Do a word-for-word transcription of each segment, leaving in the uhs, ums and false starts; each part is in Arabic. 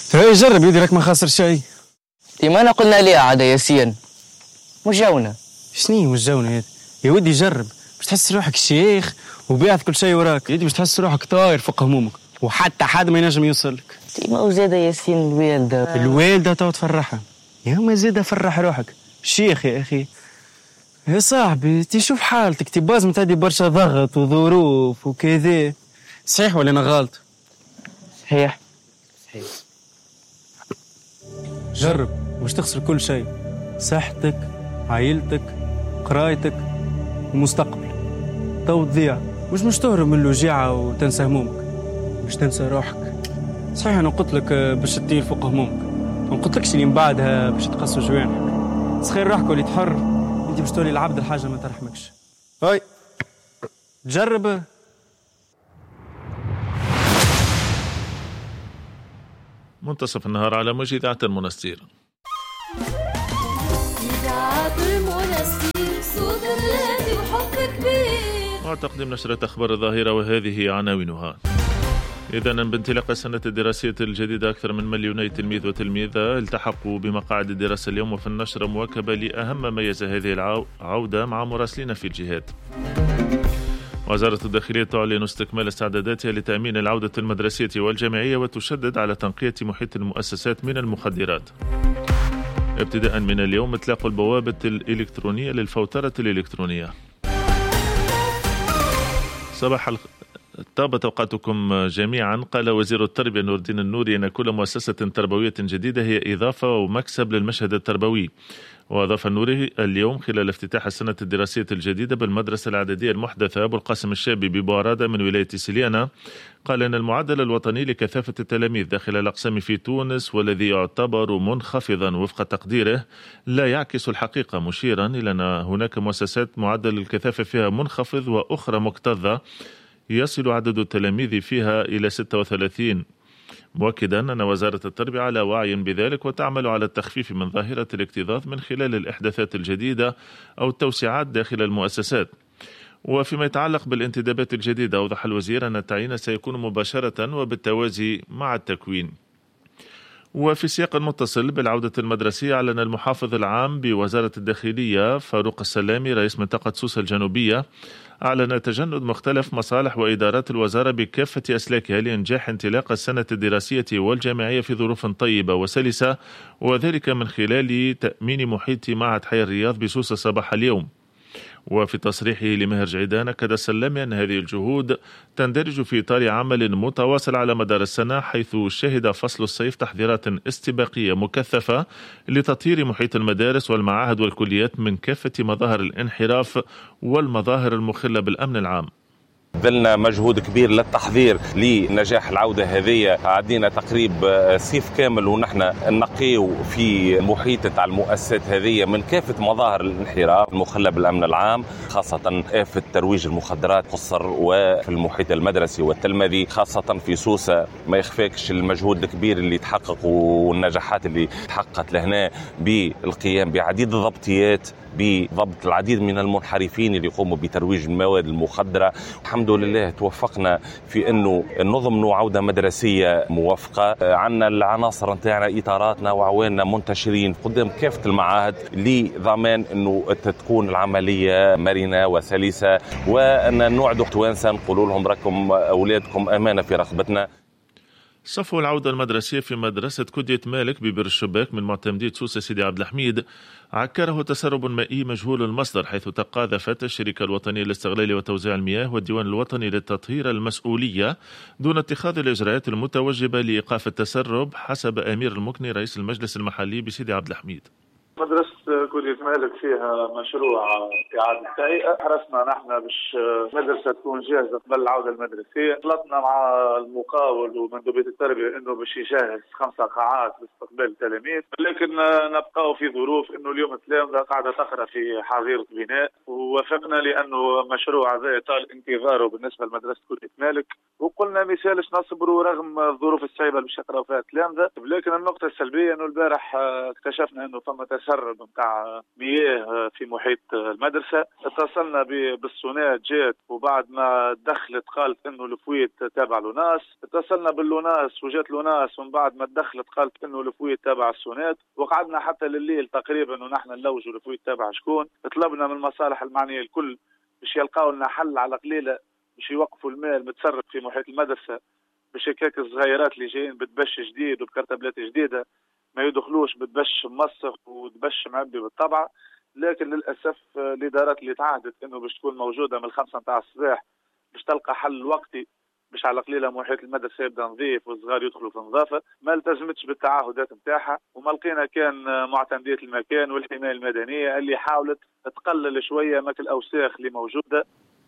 فهي جرب يدي راك ما خاسر شيء. ديما انا قلنا ليه عاد ياسين مش جاونا. شني مش جاونا يا يا ودي جرب باش تحس روحك شيخ وبيعث كل شيء وراك. يدي باش تحس روحك طاير فوق همومك وحتى حد ما ينجم يوصلك. ديما وزاده ياسين الوالده الوالده تو تفرحها يا ما زيد فرح روحك شيخ يا اخي. يا صاحبي تشوف حالتك تبازم تدي برشا ضغط وظروف وكذا. صحيح ولا انا غلط؟ صحيح صحيح. جرب مش تخسر كل شيء، صحتك عائلتك قرايتك ومستقبل. تو تضيع مش مش تهرب من الوجيعة وتنسى همومك، مش تنسى روحك. صحيح انا قلت لك باش تطير فوق همومك، ما قلتلكش اللي من بعدها باش تقصوا جوانحك. سخير روحك ولي تحر، انت باش تولي العبد الحاجة ما ترحمكش. هاي تجرب. منتصف النهار على موجة إذاعة المنستير. إذاعة المنستير صوت الهادي وحب كبير. وتقديم نشرة أخبار الظاهرة وهذه عناوينها. إذن بانطلاق السنة الدراسية الجديدة أكثر من مليوني تلميذ وتلميذة التحقوا بمقاعد الدراسة اليوم، وفي النشرة مواكبة لأهم ما يزى هذه العودة مع مراسلين في الجهات. وزارة الداخلية تعلن استكمال استعداداتها لتأمين العودة المدرسية والجامعية، وتشدد على تنقية محيط المؤسسات من المخدرات. ابتداء من اليوم اطلاق البوابة الإلكترونية للفوترة الإلكترونية. صباح الخ... طابت أوقاتكم جميعا. قال وزير التربية نور الدين النوري أن كل مؤسسة تربوية جديدة هي إضافة ومكسب للمشهد التربوي. وأضاف النوري اليوم خلال افتتاح السنة الدراسية الجديدة بالمدرسة الإعدادية المحدثة أبو القاسم الشابي ببوعرادة من ولاية سليانة، قال أن المعدل الوطني لكثافة التلاميذ داخل الأقسام في تونس والذي يعتبر منخفضا وفق تقديره لا يعكس الحقيقة، مشيرا إلى أن هناك مؤسسات معدل الكثافة فيها منخفض وأخرى مكتظة يصل عدد التلاميذ فيها إلى ستة وثلاثين، مؤكدا أن وزارة التربية على وعي بذلك وتعمل على التخفيف من ظاهرة الاكتظاظ من خلال الإحداثات الجديدة أو التوسعات داخل المؤسسات. وفيما يتعلق بالانتدابات الجديدة أوضح الوزير أن التعيين سيكون مباشرة وبالتوازي مع التكوين. وفي سياق متصل بالعودة المدرسية، أعلن المحافظ العام بوزارة الداخلية فاروق السلامي رئيس منطقة سوسة الجنوبية أعلن تجند مختلف مصالح وإدارات الوزارة بكافة أسلاكها لإنجاح انطلاق السنة الدراسية والجامعية في ظروف طيبة وسلسة، وذلك من خلال تأمين محيط معهد حي الرياض بسوسة صباح اليوم. وفي تصريحه لمهر جعيدان أكد السلامي أن هذه الجهود تندرج في إطار عمل متواصل على مدار السنة، حيث شهد فصل الصيف تحضيرات استباقية مكثفة لتطهير محيط المدارس والمعاهد والكليات من كافة مظاهر الانحراف والمظاهر المخلة بالأمن العام. بذلنا مجهود كبير للتحضير لنجاح العودة هذه. عدينا تقريب صيف كامل ونحن نقيو في محيط تاع المؤسسات هذه من كافة مظاهر الانحراف المخلة بالأمن العام، خاصة آفة ترويج المخدرات قصر وفي المحيط المدرسي والتلمذي، خاصة في سوسة. ما يخفاكش المجهود الكبير اللي تحقق والنجاحات اللي تحققت لهنا بالقيام بعديد الضبطيات، بضبط العديد من المنحرفين اللي يقوموا بترويج المواد المخدرة. الحمد لله توفقنا في انه نظم عودة مدرسية موفقة. عندنا العناصر نتاعنا اطاراتنا وعواننا منتشرين قدام كافة المعاهد لضمان انه تكون العملية مرنة وسلسة، وان نوعدوا توانسة نقولوا لهم راكم اولادكم امانة في رقبتنا. صفو العودة المدرسية في مدرسة كدية مالك ببر الشباك من معتمدية سوسة سيدي عبد الحميد عكره تسرب مائي مجهول المصدر، حيث تقاذفت الشركة الوطنية لاستغلال وتوزيع المياه والديوان الوطني للتطهير المسؤولية دون اتخاذ الإجراءات المتوجبة لإيقاف التسرب، حسب أمير المكني رئيس المجلس المحلي بسيدي عبد الحميد. مدرسة كلية مالك فيها مشروع إعادة تهيئة. حرصنا نحن باش المدرسة تكون جاهزة قبل العودة المدرسية. طلبنا مع المقاول ومندوبية التربية إنه باش يجهز خمسة قاعات لاستقبال التلاميذ، لكن نبقاو في ظروف إنه اليوم التلامذة قاعدة تقرأ في حظيرة بناء، ووافقنا لأنه مشروع هذا طال انتظاره بالنسبة لمدرسة كلية مالك، وقلنا مثالش نصبروا رغم الظروف الصعيبة اللي باش يقراو فيها التلامذة. لكن النقطة السلبية إنه البارح اكتشفنا إنه فما تسرب نتاع مياه في محيط المدرسة. اتصلنا بالسونات جات وبعد ما دخلت قالت انه الفويت تابع لوناس. اتصلنا باللوناس وجات لوناس ومن بعد ما دخلت قالت انه الفويت تابع السونات. وقعدنا حتى لليل تقريبا ونحن نلوجوا الفويت تابع شكون. طلبنا من المصالح المعنية الكل باش يلقاو لنا حل على قليلة باش يوقفوا الماء المتسرب في محيط المدرسة، باش هكاك الصغيرات اللي جايين بتبش جديد وبكرتبلات جديدة ما يدخلوش بتبش مسخ وتبش معبي بالطبع. لكن للأسف الإدارات اللي تعهدت إنه باش تكون موجودة من الخمسة متاع الصباح باش تلقى حل وقتي باش على قليلة محيط المدرسة يبدا نظيف والصغار يدخلوا في النظافة، ما التزمتش بالتعهدات نتاعها. وما لقينا كان معتمدية المكان والحماية المدنية اللي حاولت تقلل شوية ماك الأوساخ اللي موجودة.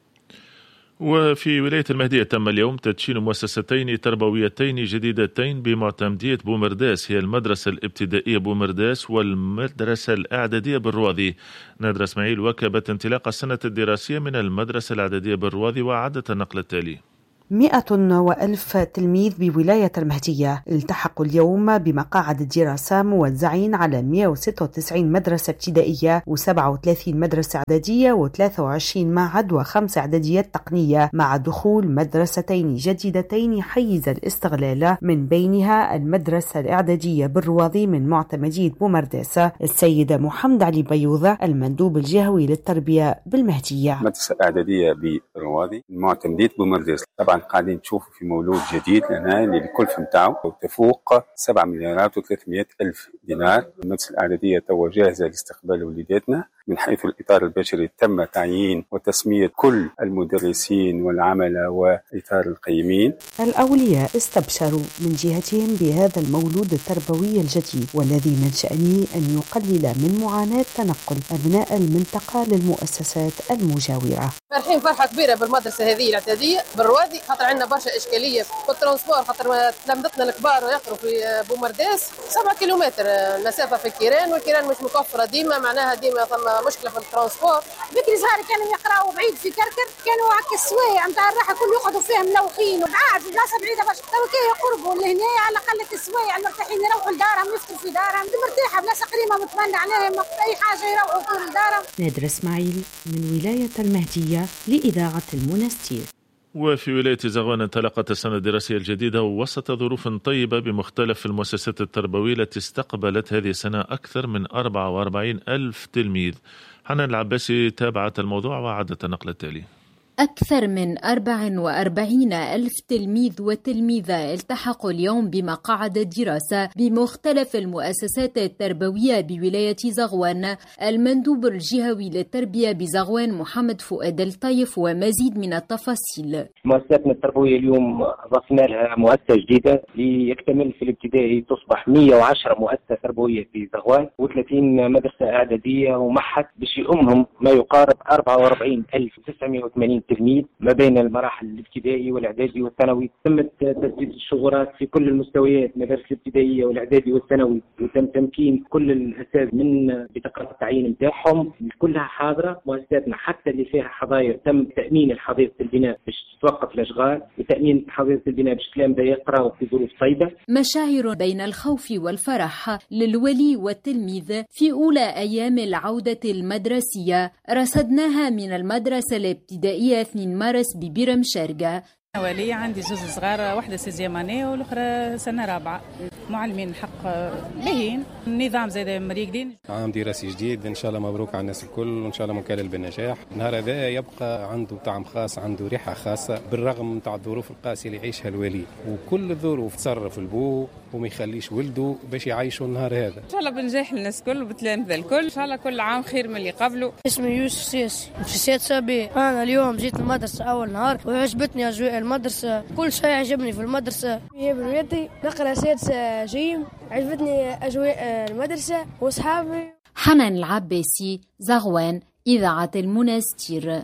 وفي ولاية المهدية تم اليوم تدشين مؤسستين تربويتين جديدتين بمعتمدية بومرداس، هي المدرسة الابتدائية بومرداس والمدرسة الإعدادية بالرواذي. نادرة اسماعيل وكبت انطلاق السنة الدراسية من المدرسة الإعدادية بالرواذي وعادت النقل التالي. مئة وألف تلميذ بولاية المهدية التحقوا اليوم بمقاعد الدراسة موزعين على مئة وستة وتسعين مدرسة ابتدائية وسبعة وثلاثين مدرسة إعدادية وثلاثة وعشرين معهد وخمس إعداديات تقنية، مع دخول مدرستين جديدتين حيز الاستغلال من بينها المدرسة الإعدادية بالرواذي من معتمدية بومرداس. السيدة محمد علي بيوضة المندوب الجهوي للتربية بالمهدية. مدرسة إعدادية بالرواذي معتمدية بومرداس. طبعا قاعدين تشوفوا في مولود جديد لنا اللي الكلفة متاعه تفوق سبعة مليارات وثلاثمئة ألف دينار. المدرسة الإعدادية توا جاهزة لاستقبال وليداتنا. من حيث الإطار البشري تم تعيين وتسمية كل المدرسين والعملة وإطار القيمين. الأولياء استبشروا من جهتهم بهذا المولود التربوي الجديد والذي من شأنه أن يقلل من معاناة تنقل أبناء المنطقة للمؤسسات المجاورة. فرحين فرحة كبيرة بالمدرسة هذه الاعدادية بالروادي، خاطر عندنا برشا إشكالية في الترانسبور، خاطر تلامذتنا الكبار يقروا في بومرداس سبعة كيلومتر المسافة في الكيران، والكيران مش مكفرة ديما، معناها ديما ثم مشكلة في الترانسبور. بكري صغار كانوا يقراوا بعيد في كركر، كانوا هكا السوايع نتاع الراحة كل يقعدوا فيهم ملوحين وبعاد في بلاصة بعيدة برشا. تو كي يقربوا لهنا على الأقل السوايع المرتاحين يروحوا لدارهم يفطروا في دارهم مرتاحة، بلاصة قريبة متمنى عليهم أي حاجة يروحوا يفطروا لدارهم. نادرة اسماعيل من ولاية المهدية لإذاعة المنستير. وفي ولاية زغوان انطلقت السنة الدراسية الجديدة وسط ظروف طيبة بمختلف المؤسسات التربوية التي استقبلت هذه السنة أكثر من أربعة وأربعين ألف تلميذ. حنان العباسي تابعت الموضوع وعادت النقل التالي. أكثر من أربعة وأربعين ألف تلميذ وتلميذة التحقوا اليوم بمقاعد الدراسة بمختلف المؤسسات التربوية بولاية زغوان. المندوب الجهوي للتربية بزغوان محمد فؤاد الطيف ومزيد من التفاصيل. مؤسساتنا التربوية اليوم ضفنا لها مؤسسة جديدة ليكتمل في الابتدائي تصبح مئة وعشرة مؤسسة تربوية في زغوان وثلاثين مدرسة إعدادية ومعهد باش يؤمهم ما يقارب أربعة وأربعين ألف وتسعمئة وثمانين تلميذ ما بين المراحل الابتدائي والاعدادي والثانوي. تم تسجيل الشغورات في كل المستويات، مدارس الابتدائيه والاعدادي والثانوي، وتم تمكين كل الاساتذه من بطاقات التعيين نتاعهم، كلها حاضره. مؤسساتنا حتى اللي فيها حظاير تم تامين حظيره البناء باش توقف الاشغال، وتامين حظيره البناء باش التلامذه يقراوا في ظروف طيبه. مشاعر بين الخوف والفرح للولي والتلميذ في اولى ايام العوده المدرسيه رصدناها من المدرسه الابتدائيه اثنين مارس ببيرم شارقة. ولي عندي زوز صغار، واحدة سيزيامانية والأخرى سنة رابعة. معلمين الحق باهين، النظام زاد مريقدين. عام دراسي جديد إن شاء الله مبروك على الناس الكل، وإن شاء الله مكلل بالنجاح. النهار هذا يبقى عنده طعم خاص، عنده ريحة خاصة بالرغم من الظروف القاسية اللي يعيشها الولي، وكل الظروف تصرف البو وما يخليش ولده باش يعيشوا النهار هذا. إن شاء الله بنجاح الناس الكل وبتلامذة الكل، إن شاء الله كل عام خير من اللي قبله. اسمي يوسف سياسي في سادسة بي. أنا اليوم جيت المدرسة أول نهار وعجبتني أجواء المدرسة، كل شيء عجبني في المدرسة. هي بنيتي نقرأ سادسة جيم، عجبتني أجواء المدرسة وأصحابي. حنان العباسي، زغوان، إذاعة المنستير.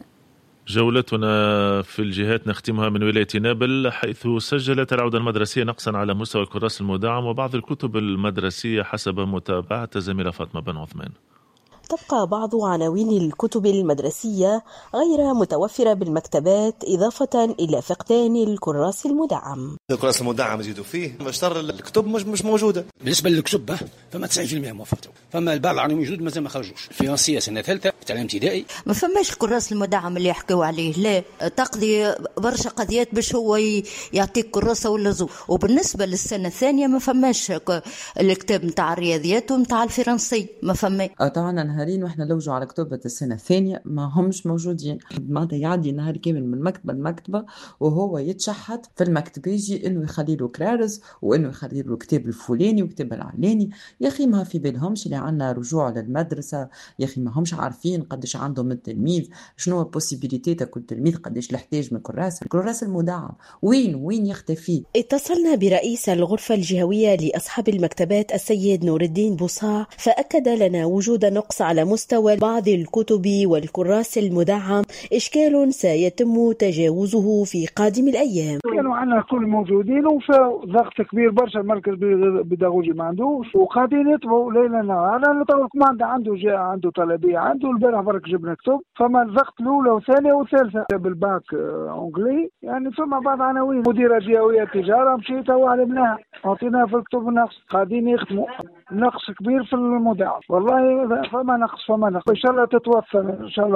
جولتنا في الجهات نختمها من ولاية نابل، حيث سجلت العودة المدرسية نقصا على مستوى الكراس المدعم وبعض الكتب المدرسية حسب متابعة الزميلة فاطمة بن عثمان. تبقى بعض عناوين الكتب المدرسية غير متوفرة بالمكتبات إضافة إلى فقدان الكراس المدعم. الكراس المدعم يزيدوا فيه، مشتر الكتب مش مش موجودة. بالنسبة للكتب فما تسعين بالمئة موفرته، فما البعض العناوين موجود مازال ما خرجوش. الفرنسية سنة ثالثة تعليم ابتدائي ما فماش الكراس المدعم اللي يحكوا عليه، لا تقضي برشا قضيات باش هو يعطيك كراسة ولا زو. وبالنسبة للسنة الثانية ما فماش الكتاب نتاع الرياضيات ونتاع الفرنسي ما فما. طبعا نهارين واحنا لوجوا على كتب السنة الثانية ما همش موجودين، معناتها يعدي نهار كامل من مكتبة لمكتبة وهو يتشحت في المكتب يجي انه يخلي له كرارس وانه يخلي له الكتاب الفلاني وكتاب العلاني. يا اخي ما في بالهمش اللي عندنا رجوع للمدرسة، يا اخي ما همش عارفين قديش عندهم التلميذ، شنو البوسيبيليتي تاع كل تلميذ، قديش يحتاج من كراس. الكراس المدعم وين وين يختفي. اتصلنا برئيس الغرفة الجهوية لأصحاب المكتبات السيد نور الدين بوصاع، فأكد لنا وجود نقص على مستوى بعض الكتب والكراس المدعم، إشكال سيتم تجاوزه في قادم الأيام. كانوا عندنا كل موجودين وفي ضغط كبير برشا، المركز البيداغوجي ما عندوش وقاعدين يطبعوا ليلا نهار. انا تو الكوماندا عنده جاء عنده طلبيه عنده البارح برك جبنا كتب، فما الضغط الاولى والثانيه والثالثه بالباك اونجلي، يعني فما بعض عناوين. مديره جهويه تجاره مشيت وعلمناها اعطيناها في الكتب نقص، قاعدين يخدموا نقص كبير في المدعم. والله فما نقص فما نقص، ان شاء الله تتوفر ان شاء الله.